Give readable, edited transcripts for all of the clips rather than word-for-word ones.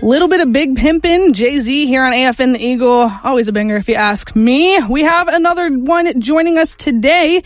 Little bit of Big Pimpin', Jay-Z here on AFN The Eagle. Always a banger if you ask me. We have another one joining us today.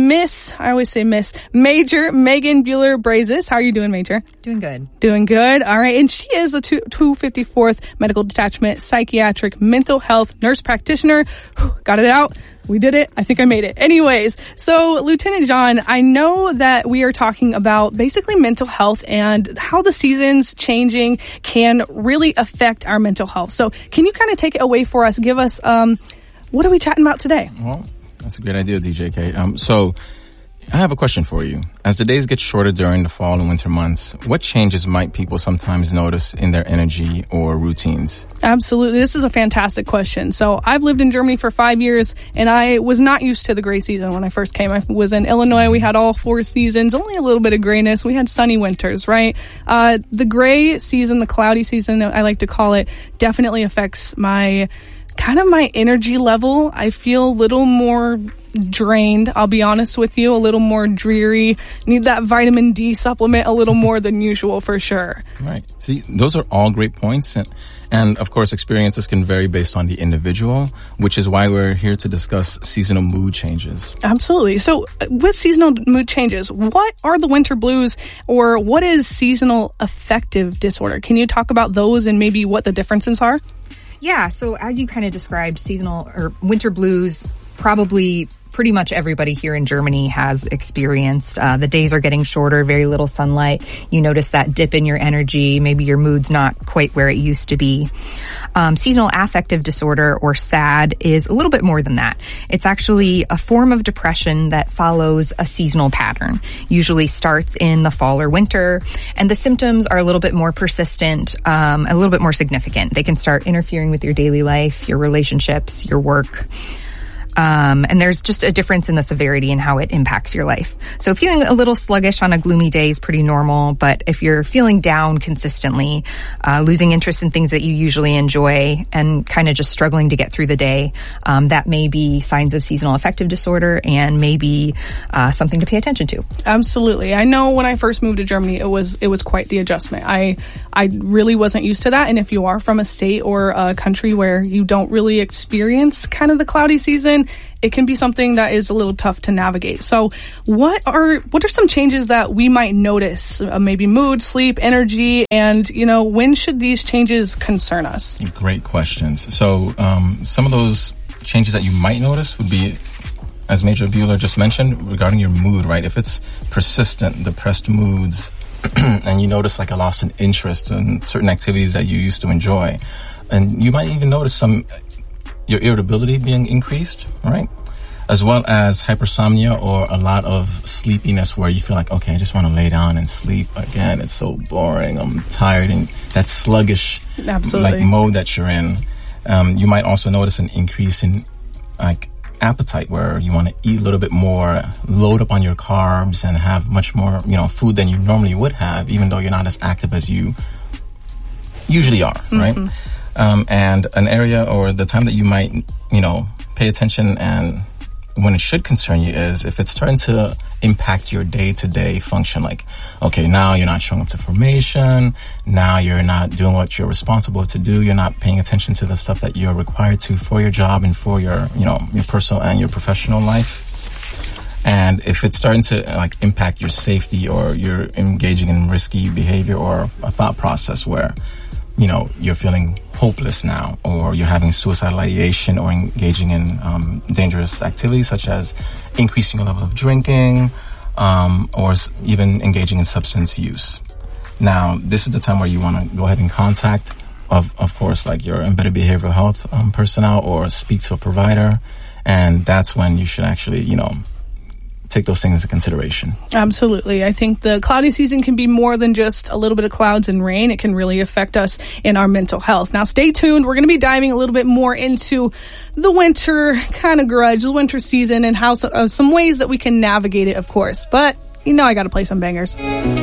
I always say Miss, Major Megan Buehler-Brazis. How are you doing, Major? Doing good. Doing good. All right. And she is the 254th Medical Detachment Psychiatric Mental Health Nurse Practitioner. Got it out. We did it. I think I made it. Anyways, so Lieutenant John, I know that we are talking about basically mental health and how the seasons changing can really affect our mental health. So can you kind of take it away for us? Give us, what are we chatting about today? Well, that's a great idea, DJK. So I have a question for you. As the days get shorter during the fall and winter months, what changes might people sometimes notice in their energy or routines? Absolutely. This is a fantastic question. So I've lived in Germany for 5 years, and I was not used to the gray season when I first came. I was in Illinois. We had all 4 seasons, only a little bit of grayness. We had sunny winters, right? The gray season, the cloudy season, I like to call it, definitely affects my energy level. I feel a little more drained, I'll be honest with you, a little more dreary. Need that vitamin D supplement a little more than usual for sure. Right. See, those are all great points. And of course, experiences can vary based on the individual, which is why we're here to discuss seasonal mood changes. Absolutely. So with seasonal mood changes, what are the winter blues, or what is seasonal affective disorder? Can you talk about those and maybe what the differences are? Yeah, so as you kind of described, seasonal or winter blues, probably pretty much everybody here in Germany has experienced. The days are getting shorter, very little sunlight. You notice that dip in your energy. Maybe your mood's not quite where it used to be. Seasonal affective disorder, or SAD, is a little bit more than that. It's actually a form of depression that follows a seasonal pattern. Usually starts in the fall or winter, and the symptoms are a little bit more persistent, a little bit more significant. They can start interfering with your daily life, your relationships, your work. And there's just a difference in the severity and how it impacts your life. So feeling a little sluggish on a gloomy day is pretty normal, but if you're feeling down consistently, losing interest in things that you usually enjoy, and kind of just struggling to get through the day, that may be signs of seasonal affective disorder and maybe something to pay attention to. Absolutely. I know when I first moved to Germany, it was quite the adjustment. I really wasn't used to that. And if you are from a state or a country where you don't really experience kind of the cloudy season, it can be something that is a little tough to navigate. So what are some changes that we might notice? Maybe mood, sleep, energy, and, when should these changes concern us? Great questions. So some of those changes that you might notice would be, as Major Buehler just mentioned, regarding your mood, right? If it's persistent, depressed moods, and you notice like a loss in interest in certain activities that you used to enjoy, and you might even notice your irritability being increased, right? As well as hypersomnia, or a lot of sleepiness where you feel like, okay, I just want to lay down and sleep again. It's so boring. I'm tired. And that sluggish mode that you're in. You might also notice an increase in appetite, where you want to eat a little bit more, load up on your carbs, and have much more, food than you normally would have, even though you're not as active as you usually are, right? And an area or the time that you might, pay attention and when it should concern you is if it's starting to impact your day-to-day function. Like, okay, now you're not showing up to formation. Now you're not doing what you're responsible to do. You're not paying attention to the stuff that you're required to for your job and for your, your personal and your professional life. And if it's starting to impact your safety, or you're engaging in risky behavior or a thought process where you're feeling hopeless now, or you're having suicidal ideation, or engaging in dangerous activities such as increasing your level of drinking, or even engaging in substance use. Now, this is the time where you want to go ahead and contact, of course, your embedded behavioral health personnel, or speak to a provider. And that's when you should actually, take those things into consideration. Absolutely. I think the cloudy season can be more than just a little bit of clouds and rain. It can really affect us in our mental health. Now, stay tuned. We're going to be diving a little bit more into the winter kind of grudge, the winter season, and how some ways that we can navigate it, of course. But, I got to play some bangers.